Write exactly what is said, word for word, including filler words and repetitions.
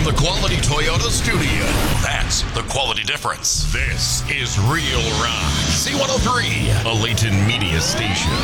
the Quality Toyota studio. That's the quality difference. This is Real Rock. C one oh three, a Layton Media Station.